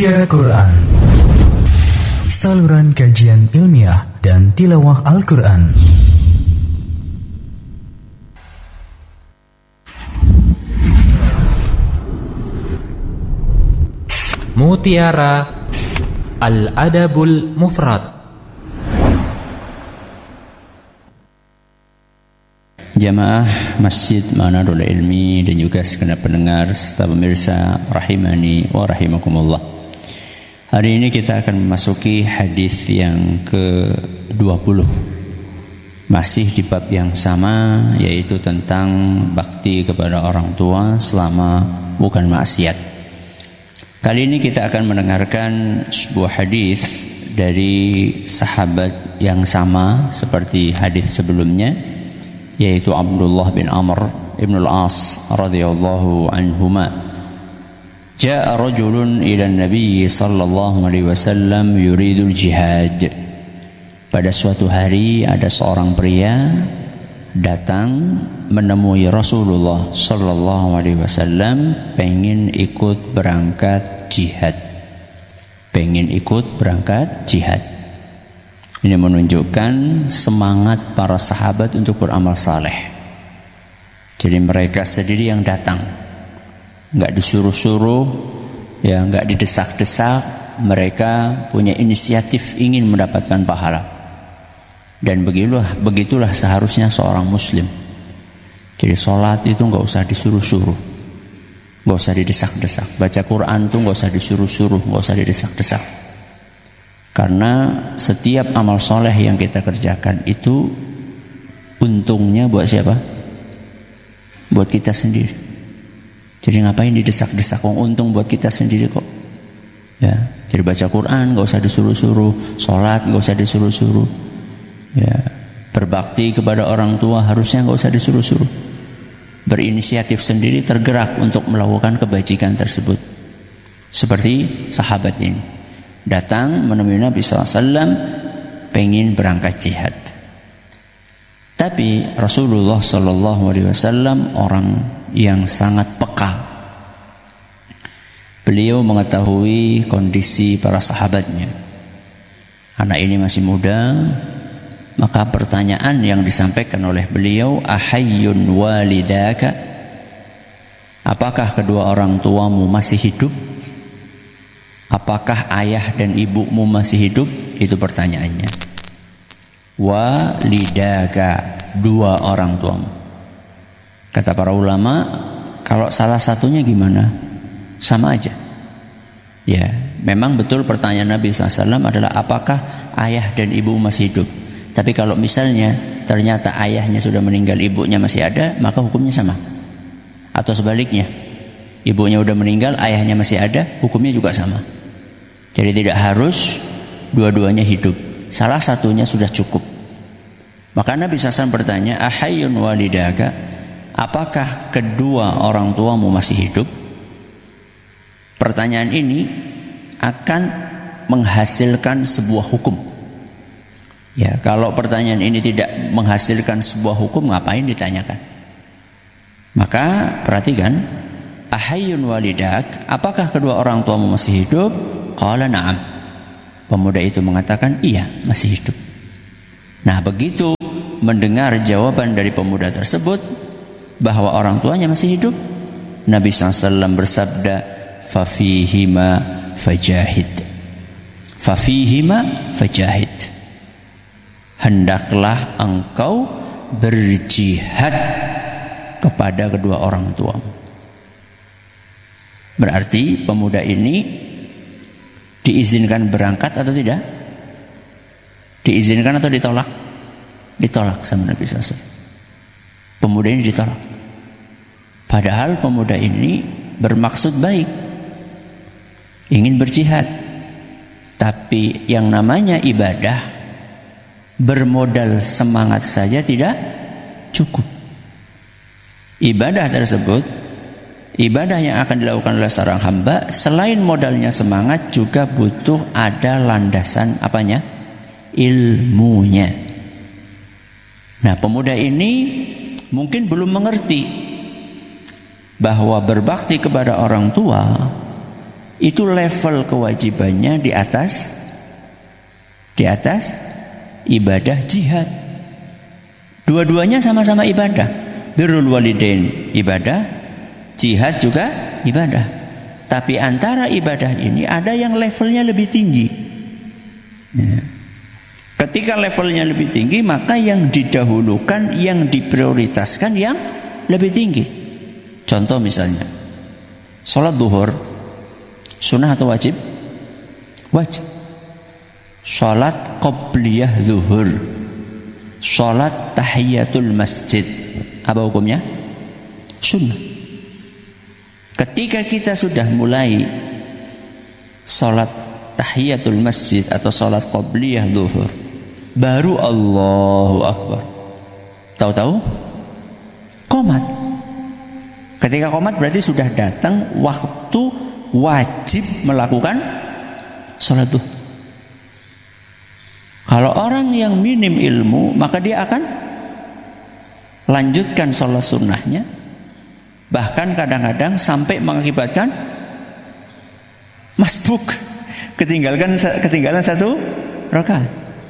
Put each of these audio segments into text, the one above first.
Mutiara Quran, saluran kajian ilmiah dan tilawah Al-Quran. Mutiara Al-Adabul Mufrad. Jamaah Masjid Manarul Ilmi dan juga segenap pendengar serta pemirsa rahimani wa rahimakumullah. Hari ini kita akan memasuki hadis yang ke-20. Masih di bab yang sama, yaitu tentang bakti kepada orang tua selama bukan maksiat. Kali ini kita akan mendengarkan sebuah hadis dari sahabat yang sama seperti hadis sebelumnya, yaitu Abdullah bin Amr ibn al-As radhiyallahu anhuma. Ja'a rajulun ila an-nabiy sallallahu alaihi wasallam yuridul jihad. Pada suatu hari ada seorang pria datang menemui Rasulullah sallallahu alaihi wasallam, pengen ikut berangkat jihad. Ini menunjukkan semangat para sahabat untuk beramal saleh. Jadi mereka sendiri yang datang, nggak disuruh-suruh, ya nggak didesak-desak. Mereka punya inisiatif ingin mendapatkan pahala. Dan begitulah seharusnya seorang muslim. Jadi sholat itu nggak usah disuruh-suruh, nggak usah didesak-desak. Baca Quran itu nggak usah disuruh-suruh, nggak usah didesak-desak. Karena setiap amal soleh yang kita kerjakan itu untungnya buat siapa? Buat kita sendiri. Jadi ngapain didesak-desak? Untung buat kita sendiri kok. Ya, jadi baca Quran nggak usah disuruh-suruh, sholat nggak usah disuruh-suruh. Ya, berbakti kepada orang tua harusnya nggak usah disuruh-suruh. Berinisiatif sendiri, tergerak untuk melakukan kebajikan tersebut. Seperti sahabat ini. Datang menemui Nabi SAW, pengen berangkat jihad. Tapi Rasulullah SAW orang yang sangat peka. Beliau mengetahui kondisi para sahabatnya. Anak ini masih muda, maka pertanyaan yang disampaikan oleh beliau, ahayyun walidaka? Apakah kedua orang tuamu masih hidup? Apakah ayah dan ibumu masih hidup? Itu pertanyaannya. Walidaka, dua orang tuamu. Kata para ulama, kalau salah satunya gimana? Sama aja. Ya, memang betul pertanyaan Nabi SAW adalah apakah ayah dan ibu masih hidup. Tapi kalau misalnya ternyata ayahnya sudah meninggal, ibunya masih ada, maka hukumnya sama. Atau sebaliknya, ibunya sudah meninggal, ayahnya masih ada, hukumnya juga sama. Jadi tidak harus dua-duanya hidup. Salah satunya sudah cukup. Maka Nabi SAW bertanya, ahayyun walidaka? Apakah kedua orang tuamu masih hidup? Pertanyaan ini akan menghasilkan sebuah hukum. Ya, kalau pertanyaan ini tidak menghasilkan sebuah hukum, ngapain ditanyakan? Maka perhatikan, ahayyun walidak? Apakah kedua orang tuamu masih hidup? Qala na'am. Pemuda itu mengatakan, iya, masih hidup. Nah, begitu mendengar jawaban dari pemuda tersebut bahwa orang tuanya masih hidup, Nabi SAW bersabda, fafihima fajahid. Fafihima fajahid. Hendaklah engkau berjihad kepada kedua orang tuamu. Berarti pemuda ini diizinkan berangkat atau tidak? Diizinkan atau ditolak? Ditolak sama Nabi SAW. Pemuda ini ditolak. Padahal pemuda ini bermaksud baik, ingin berjihad. Tapi yang namanya ibadah, bermodal semangat saja tidak cukup. Ibadah tersebut, ibadah yang akan dilakukan oleh seorang hamba, selain modalnya semangat, juga butuh ada landasan apanya? Ilmunya. Nah, pemuda ini mungkin belum mengerti bahwa berbakti kepada orang tua itu level kewajibannya di atas ibadah jihad. Dua-duanya sama-sama ibadah. Birrul walidain ibadah, jihad juga ibadah. Tapi antara ibadah ini ada yang levelnya lebih tinggi. Ketika levelnya lebih tinggi, maka yang didahulukan, yang diprioritaskan yang lebih tinggi. Contoh misalnya, sholat duhur, sunnah atau wajib? Wajib. Sholat qobliyah zuhur, sholat tahiyatul masjid, apa hukumnya? Sunnah. Ketika kita sudah mulai sholat tahiyatul masjid atau sholat qobliyah zuhur, baru Allahu Akbar, tahu-tahu qomat. Ketika qomat berarti sudah datang waktu wajib melakukan sholat duhur. Kalau orang yang minim ilmu, maka dia akan lanjutkan sholat sunnahnya, bahkan kadang-kadang sampai mengakibatkan masbuk, ketinggalan satu rakaat.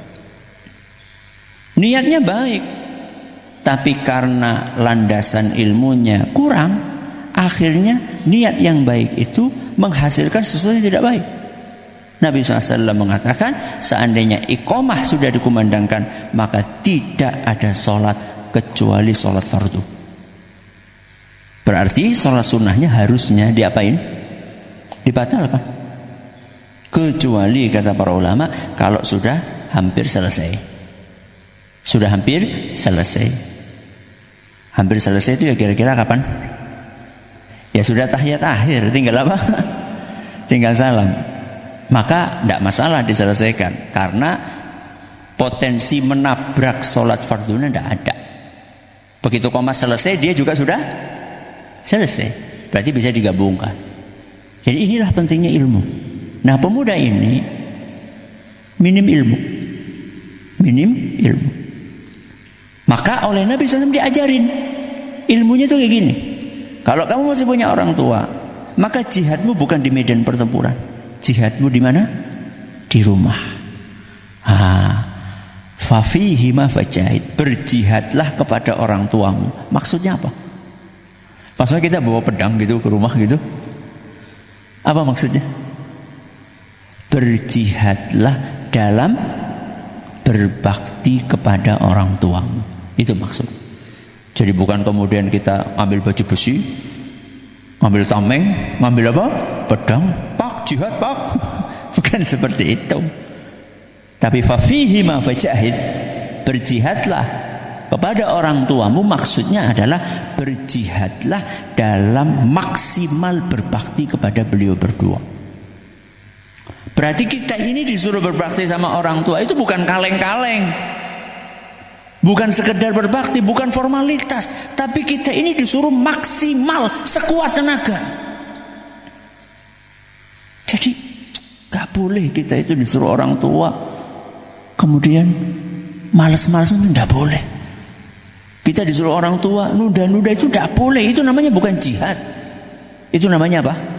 Niatnya baik, tapi karena landasan ilmunya kurang, akhirnya niat yang baik itu menghasilkan sesuatu yang tidak baik. Nabi SAW mengatakan, seandainya iqamah sudah dikumandangkan, maka tidak ada sholat kecuali sholat fardu. Berarti sholat sunnahnya harusnya diapain? Dibatalkan. Kecuali kata para ulama, kalau sudah hampir selesai. Sudah hampir selesai. Hampir selesai itu ya kira-kira kapan? Ya sudah tahiyat akhir, tinggal apa? Tinggal salam. Maka tidak masalah diselesaikan, karena potensi menabrak sholat fardunya tidak ada. Begitu qomat selesai, dia juga sudah selesai. Berarti bisa digabungkan. Jadi inilah pentingnya ilmu. Nah, pemuda ini minim ilmu. Maka oleh Nabi SAW diajarin ilmunya itu kayak gini. Kalau kamu masih punya orang tua, maka jihadmu bukan di medan pertempuran. Jihadmu di mana? Di rumah. Fafihi ma fajahid. Berjihadlah kepada orang tuamu. Maksudnya apa? Maksudnya kita bawa pedang gitu ke rumah gitu? Apa maksudnya? Berjihadlah dalam berbakti kepada orang tuamu. Itu maksud. Jadi bukan kemudian kita ambil baju besi, ambil tameng, ngambil apa? Pedang, pak, jihad pak. Bukan seperti itu. Tapi fafihi ma fajahid, berjihadlah kepada orang tuamu, maksudnya adalah berjihadlah dalam maksimal berbakti kepada beliau berdua. Berarti kita ini disuruh berbakti sama orang tua itu bukan kaleng-kaleng, bukan sekedar berbakti, bukan formalitas, tapi kita ini disuruh maksimal sekuat tenaga. Jadi gak boleh kita itu disuruh orang tua kemudian malas-malasan, tidak boleh. Kita disuruh orang tua nunda-nunda, itu tidak boleh. Itu namanya bukan jihad. Itu namanya apa?